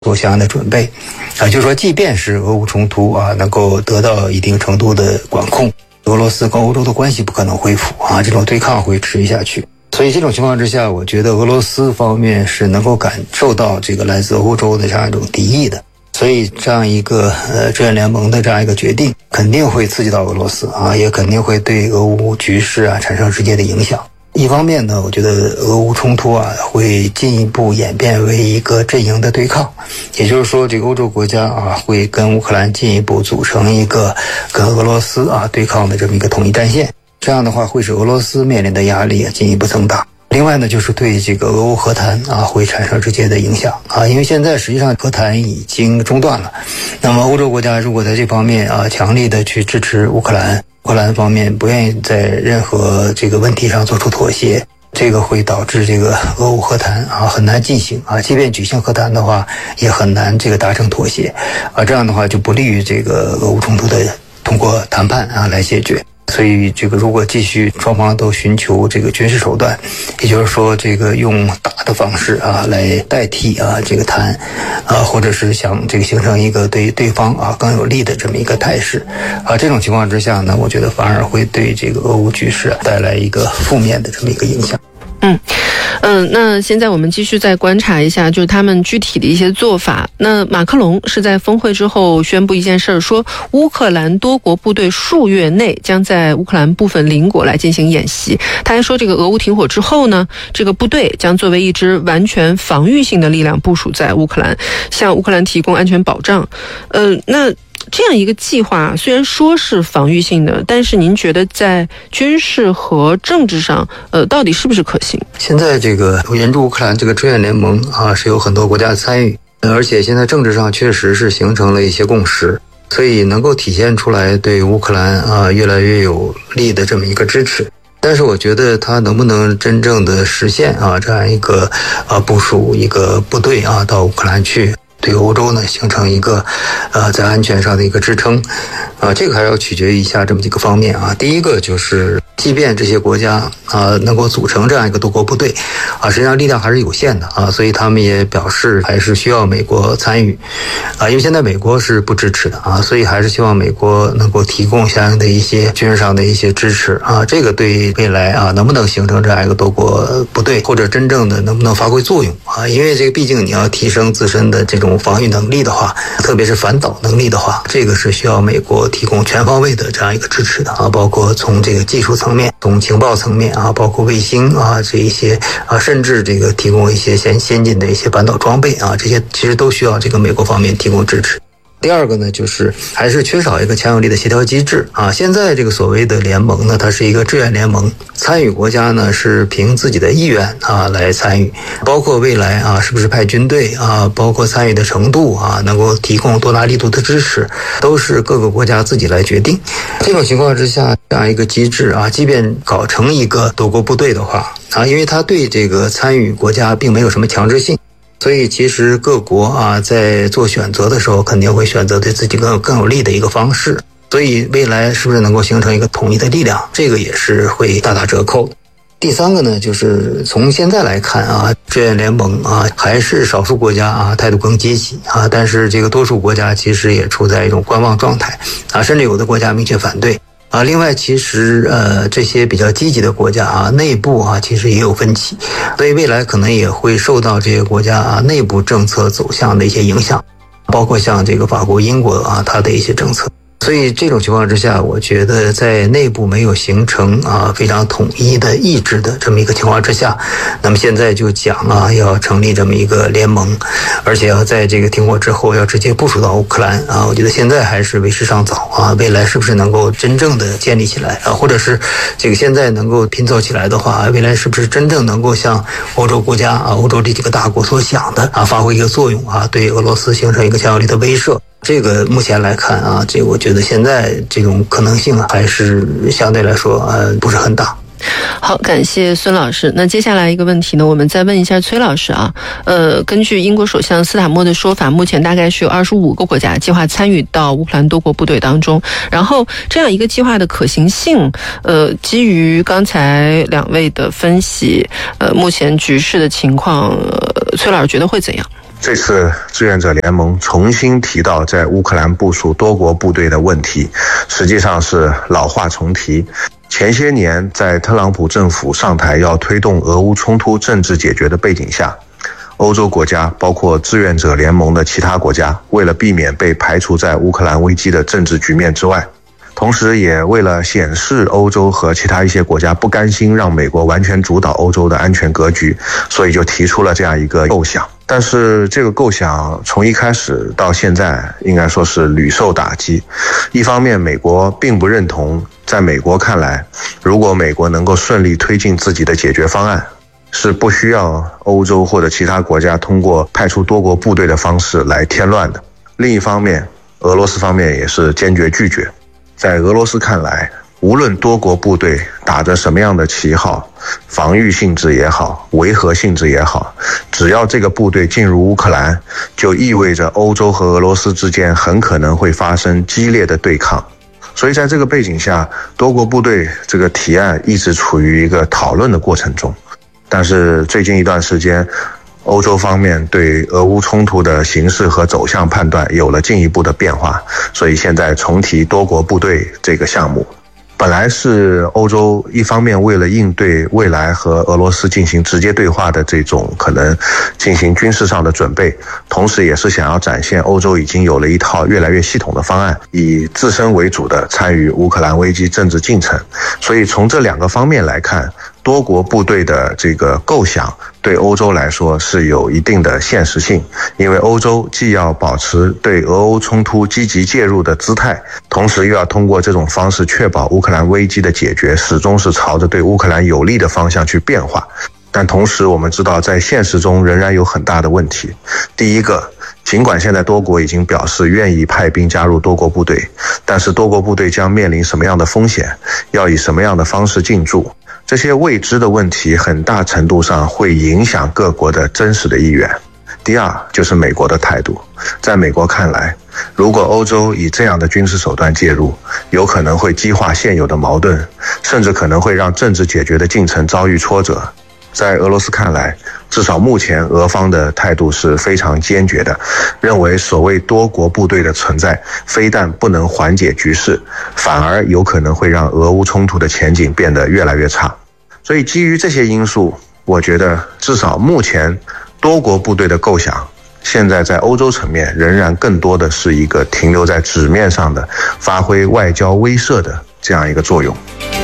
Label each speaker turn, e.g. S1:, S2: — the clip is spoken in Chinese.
S1: 做相应的准备就是说即便是俄乌冲突能够得到一定程度的管控，俄罗斯跟欧洲的关系不可能恢复这种对抗会持续下去。所以这种情况之下，我觉得俄罗斯方面是能够感受到这个来自欧洲的这样一种敌意的，所以这样一个志愿联盟的这样一个决定肯定会刺激到俄罗斯也肯定会对俄乌局势产生直接的影响。一方面呢，我觉得俄乌冲突会进一步演变为一个阵营的对抗，也就是说这个欧洲国家会跟乌克兰进一步组成一个跟俄罗斯对抗的这么一个统一战线，这样的话会使俄罗斯面临的压力进一步增大。另外呢，就是对这个俄乌和谈会产生直接的影响因为现在实际上和谈已经中断了。那么欧洲国家如果在这方面强力的去支持乌克兰，乌克兰方面不愿意在任何这个问题上做出妥协，这个会导致这个俄乌和谈很难进行即便举行和谈的话，也很难这个达成妥协这样的话就不利于这个俄乌冲突的通过谈判来解决。所以这个如果继续双方都寻求这个军事手段，也就是说这个用打的方式来代替这个谈或者是想这个形成一个对对方更有利的这么一个态势这种情况之下呢，我觉得反而会对这个俄乌局势带来一个负面的这么一个影响。
S2: 那现在我们继续再观察一下，就是他们具体的一些做法。那马克龙是在峰会之后宣布一件事，说乌克兰多国部队数月内将在乌克兰部分邻国来进行演习。他还说，这个俄乌停火之后呢，这个部队将作为一支完全防御性的力量部署在乌克兰，向乌克兰提供安全保障。那这样一个计划虽然说是防御性的，但是您觉得在军事和政治上到底是不是可行？
S1: 现在这个援助乌克兰这个志愿联盟是有很多国家参与，而且现在政治上确实是形成了一些共识，所以能够体现出来对乌克兰越来越有利的这么一个支持。但是我觉得它能不能真正的实现这样一个部署一个部队到乌克兰去，对欧洲呢形成一个在安全上的一个支撑这个还要取决于以下这么几个方面第一个就是即便这些国家能够组成这样一个多国部队实际上力量还是有限的所以他们也表示还是需要美国参与因为现在美国是不支持的所以还是希望美国能够提供相应的一些军事上的一些支持这个对未来能不能形成这样一个多国部队，或者真正的能不能发挥作用因为这个毕竟你要提升自身的这种防御能力的话，特别是反导能力的话，这个是需要美国提供全方位的这样一个支持的包括从这个技术层面，从情报层面包括卫星这一些甚至这个提供一些先进的一些反导装备这些其实都需要这个美国方面提供支持。第二个呢，就是还是缺少一个强有力的协调机制现在这个所谓的联盟呢，它是一个志愿联盟，参与国家呢是凭自己的意愿来参与，包括未来是不是派军队包括参与的程度能够提供多大力度的支持，都是各个国家自己来决定。这种情况之下，这样一个机制即便搞成一个多国部队的话因为它对这个参与国家并没有什么强制性。所以其实各国在做选择的时候肯定会选择对自己更有利的一个方式，所以未来是不是能够形成一个统一的力量，这个也是会大打折扣的。第三个呢，就是从现在来看志愿联盟还是少数国家态度更积极但是这个多数国家其实也处在一种观望状态甚至有的国家明确反对另外其实这些比较积极的国家内部其实也有分歧，所以未来可能也会受到这些国家内部政策走向的一些影响，包括像这个法国、英国它的一些政策。所以这种情况之下，我觉得在内部没有形成非常统一的意志的这么一个情况之下，那么现在就讲要成立这么一个联盟，而且要在这个停火之后要直接部署到乌克兰我觉得现在还是为时尚早未来是不是能够真正的建立起来或者是这个现在能够拼凑起来的话，未来是不是真正能够像欧洲国家欧洲这几个大国所想的发挥一个作用对俄罗斯形成一个强有力的威慑。这个目前来看这个我觉得现在这种可能性还是相对来说不是很大。
S2: 好，感谢孙老师。那接下来一个问题呢，我们再问一下崔老师根据英国首相斯塔默的说法，目前大概是有25个国家计划参与到乌克兰多国部队当中，然后这样一个计划的可行性基于刚才两位的分析目前局势的情况崔老师觉得会怎样？
S3: 这次志愿者联盟重新提到在乌克兰部署多国部队的问题，实际上是老话重提。前些年在特朗普政府上台要推动俄乌冲突政治解决的背景下，欧洲国家包括志愿者联盟的其他国家，为了避免被排除在乌克兰危机的政治局面之外，同时也为了显示欧洲和其他一些国家不甘心让美国完全主导欧洲的安全格局，所以就提出了这样一个构想。但是这个构想从一开始到现在应该说是屡受打击。一方面美国并不认同，在美国看来，如果美国能够顺利推进自己的解决方案，是不需要欧洲或者其他国家通过派出多国部队的方式来添乱的。另一方面，俄罗斯方面也是坚决拒绝。在俄罗斯看来，无论多国部队打着什么样的旗号，防御性质也好，维和性质也好，只要这个部队进入乌克兰，就意味着欧洲和俄罗斯之间很可能会发生激烈的对抗。所以在这个背景下，多国部队这个提案一直处于一个讨论的过程中。但是最近一段时间，欧洲方面对俄乌冲突的形势和走向判断有了进一步的变化，所以现在重提多国部队这个项目。本来是欧洲一方面为了应对未来和俄罗斯进行直接对话的这种可能进行军事上的准备，同时也是想要展现欧洲已经有了一套越来越系统的方案，以自身为主的参与乌克兰危机政治进程。所以从这两个方面来看，多国部队的这个构想对欧洲来说是有一定的现实性，因为欧洲既要保持对俄欧冲突积极介入的姿态，同时又要通过这种方式确保乌克兰危机的解决始终是朝着对乌克兰有利的方向去变化。但同时我们知道，在现实中仍然有很大的问题。第一个，尽管现在多国已经表示愿意派兵加入多国部队，但是多国部队将面临什么样的风险，要以什么样的方式进驻，这些未知的问题很大程度上会影响各国的真实的意愿。第二，就是美国的态度。在美国看来，如果欧洲以这样的军事手段介入，有可能会激化现有的矛盾，甚至可能会让政治解决的进程遭遇挫折。在俄罗斯看来，至少目前俄方的态度是非常坚决的，认为所谓多国部队的存在非但不能缓解局势，反而有可能会让俄乌冲突的前景变得越来越差。所以基于这些因素，我觉得至少目前多国部队的构想现在在欧洲层面仍然更多的是一个停留在纸面上的发挥外交威慑的这样一个作用。